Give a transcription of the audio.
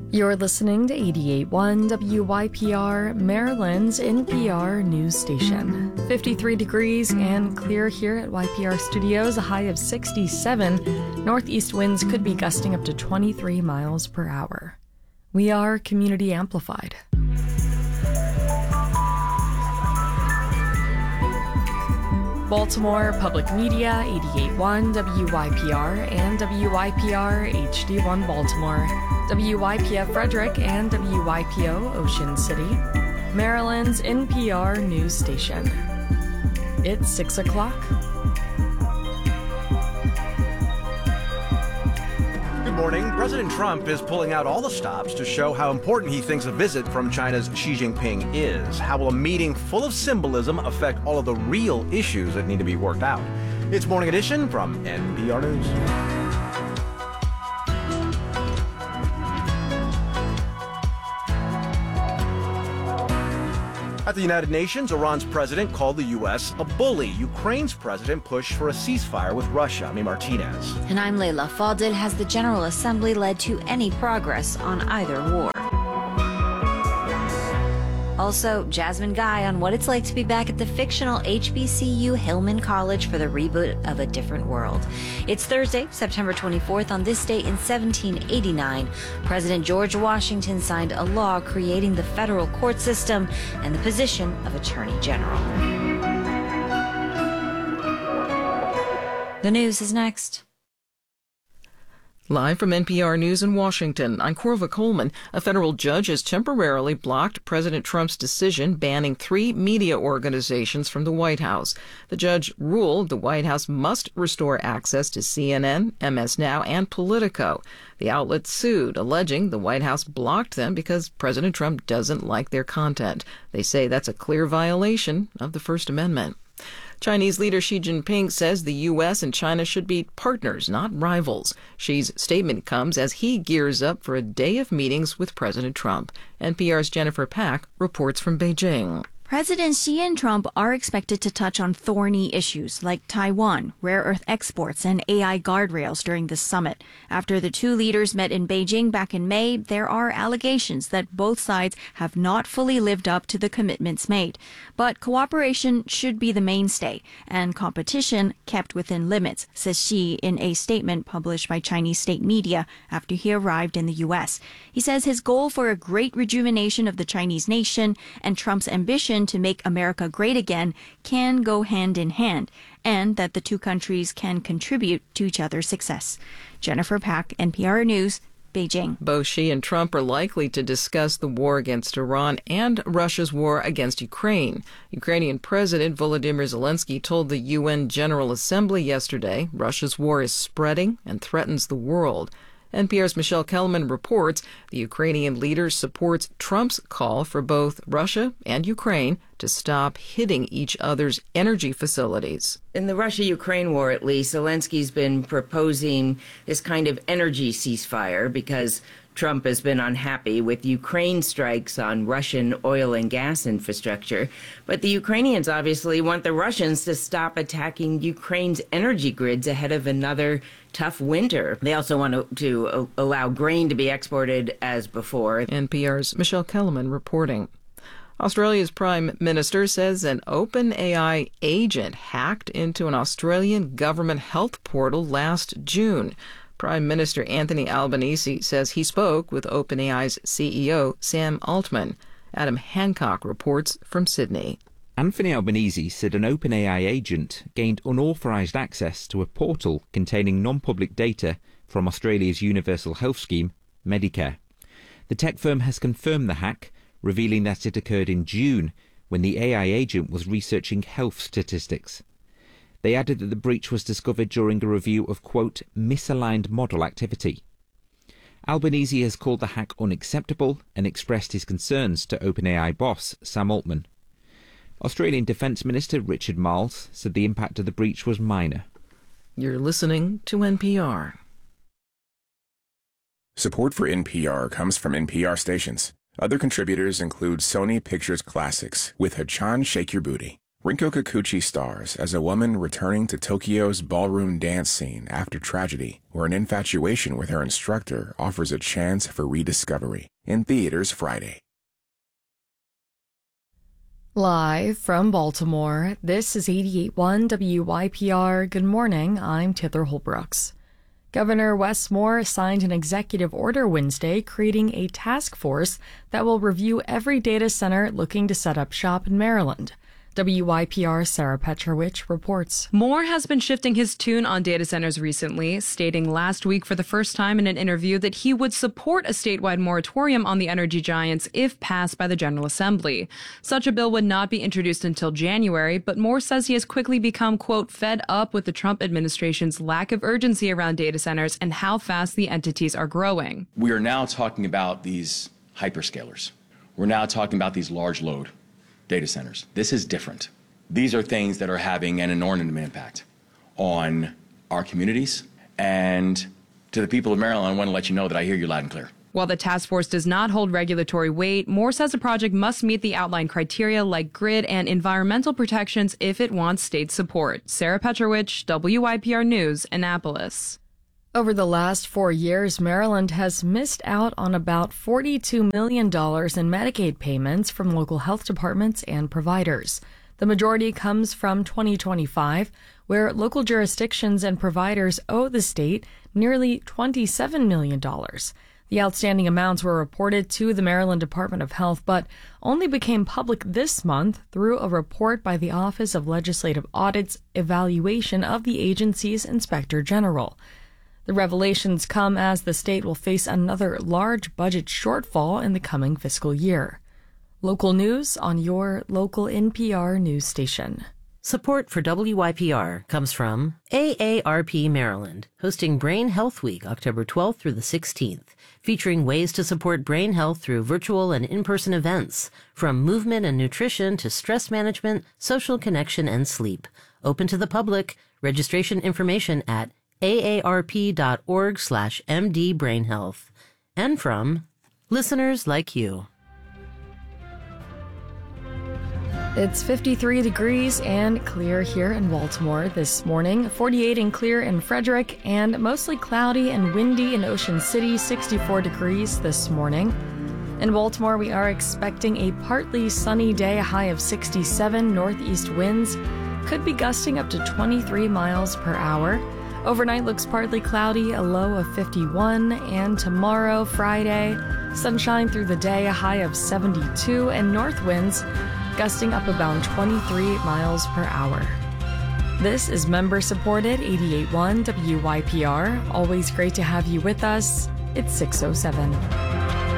You're listening to 88.1 WYPR, Maryland's NPR news station. 53 degrees and clear here at YPR Studios, a high of 67. Northeast winds could be gusting up to 23 miles per hour. We are Community Amplified. Baltimore Public Media, 88.1 WYPR and WYPR HD1 Baltimore, WYPF Frederick and WYPO Ocean City, Maryland's NPR news station. It's 6 o'clock. Good morning. President Trump is pulling out all the stops to show how important he thinks a visit from China's Xi Jinping is. How will a meeting full of symbolism affect all of the real issues that need to be worked out? It's Morning Edition from NPR News. At the United Nations, Iran's president called the U.S. a bully. Ukraine's president pushed for a ceasefire with Russia. I'm Martinez. And I'm Layla Fadil. Has the General Assembly led to any progress on either war? Also, Jasmine Guy on what it's like to be back at the fictional HBCU Hillman College for the reboot of A Different World. It's Thursday, September 24th. On this day in 1789, President George Washington signed a law creating the federal court system and the position of Attorney General. The news is next. Live from NPR News in Washington, I'm Corva Coleman. A federal judge has temporarily blocked President Trump's decision banning 3 media organizations from the White House. The judge ruled the White House must restore access to CNN, MS Now, and Politico. The outlets sued, alleging the White House blocked them because President Trump doesn't like their content. They say that's a clear violation of the First Amendment. Chinese leader Xi Jinping says the U.S. and China should be partners, not rivals. Xi's statement comes as he gears up for a day of meetings with President Trump. NPR's Jennifer Pack reports from Beijing. President Xi and Trump are expected to touch on thorny issues like Taiwan, rare earth exports, and AI guardrails during this summit. After the two leaders met in Beijing back in May, there are allegations that both sides have not fully lived up to the commitments made. But cooperation should be the mainstay, and competition kept within limits, says Xi in a statement published by Chinese state media after he arrived in the U.S. He says his goal for a great rejuvenation of the Chinese nation and Trump's ambition to make America great again can go hand in hand, and that the two countries can contribute to each other's success. Jennifer Pack, NPR News, Beijing. Both Xi and Trump are likely to discuss the war against Iran and Russia's war against Ukraine. Ukrainian President Volodymyr Zelensky told the UN General Assembly yesterday Russia's war is spreading and threatens the world. NPR's Michelle Kellerman reports the Ukrainian leader supports Trump's call for both Russia and Ukraine to stop hitting each other's energy facilities. In the Russia-Ukraine war, at least, Zelensky's been proposing this kind of energy ceasefire because Trump has been unhappy with Ukraine strikes on Russian oil and gas infrastructure. But the Ukrainians obviously want the Russians to stop attacking Ukraine's energy grids ahead of another tough winter. They also want to allow grain to be exported as before. NPR's Michelle Kellerman reporting. Australia's Prime Minister says an OpenAI agent hacked into an Australian government health portal last June. Prime Minister Anthony Albanese says he spoke with OpenAI's CEO, Sam Altman. Adam Hancock reports from Sydney. Anthony Albanese said an OpenAI agent gained unauthorised access to a portal containing non-public data from Australia's universal health scheme, Medicare. The tech firm has confirmed the hack, revealing that it occurred in June when the AI agent was researching health statistics. They added that the breach was discovered during a review of, quote, misaligned model activity. Albanese has called the hack unacceptable and expressed his concerns to OpenAI boss Sam Altman. Australian Defence Minister Richard Marles said the impact of the breach was minor. You're listening to NPR. Support for NPR comes from NPR stations. Other contributors include Sony Pictures Classics with Hachan Shake Your Booty, Rinko Kikuchi stars as a woman returning to Tokyo's ballroom dance scene after tragedy, where an infatuation with her instructor offers a chance for rediscovery. In theaters Friday. Live from Baltimore, this is 88.1 WYPR. Good morning, I'm Tither Holbrooks. Governor Wes Moore signed an executive order Wednesday creating a task force that will review every data center looking to set up shop in Maryland. WYPR's Sarah Petrovich reports. Moore has been shifting his tune on data centers recently, stating last week for the first time in an interview that he would support a statewide moratorium on the energy giants if passed by the General Assembly. Such a bill would not be introduced until January, but Moore says he has quickly become, quote, fed up with the Trump administration's lack of urgency around data centers and how fast the entities are growing. We are now talking about these hyperscalers. We're now talking about these large load data centers. This is different. These are things that are having an inordinate impact on our communities. And to the people of Maryland, I want to let you know that I hear you loud and clear. While the task force does not hold regulatory weight, Moore says the project must meet the outlined criteria like grid and environmental protections if it wants state support. Sarah Petrovich, WYPR News, Annapolis. Over the last 4 years, Maryland has missed out on about $42 million in Medicaid payments from local health departments and providers. The majority comes from 2025, where local jurisdictions and providers owe the state nearly $27 million. The outstanding amounts were reported to the Maryland Department of Health, but only became public this month through a report by the Office of Legislative Audit's evaluation of the agency's Inspector General. The revelations come as the state will face another large budget shortfall in the coming fiscal year. Local news on your local NPR news station. Support for WYPR comes from AARP Maryland, hosting Brain Health Week October 12th through the 16th, featuring ways to support brain health through virtual and in-person events, from movement and nutrition to stress management, social connection, and sleep. Open to the public. Registration information at aarp.org/mdbrainhealth. And from listeners like you. It's 53 degrees and clear here in Baltimore this morning, 48 and clear in Frederick, and mostly cloudy and windy in Ocean City, 64 degrees this morning. In Baltimore, we are expecting a partly sunny day, a high of 67. Northeast winds could be gusting up to 23 miles per hour. Overnight looks partly cloudy, a low of 51, and tomorrow, Friday, sunshine through the day, a high of 72, and north winds gusting up about 23 miles per hour. This is member-supported 88.1 WYPR. Always great to have you with us. It's 6:07.